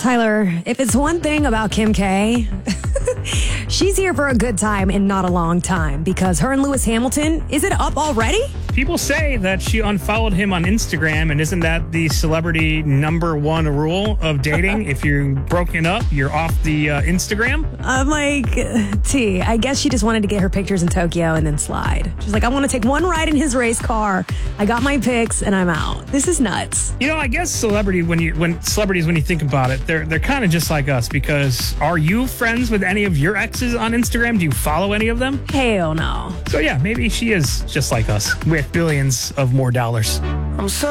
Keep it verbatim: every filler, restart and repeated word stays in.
Tyler, if it's one thing about Kim K, she's here for a good time and not a long time, because her and Lewis Hamilton, is it up already? People say that she unfollowed him on Instagram, and isn't that the celebrity number one rule of dating? If you're broken up, you're off the uh, Instagram. I'm like, T, I guess she just wanted to get her pictures in Tokyo and then slide. She's like, I want to take one ride in his race car. I got my pics and I'm out. This is nuts. You know, I guess celebrity when you when celebrities when you think about it, they're they're kind of just like us, because are you friends with any of your exes on Instagram? Do you follow any of them? Hell no. So yeah, maybe she is just like us with billions of more dollars. I'm so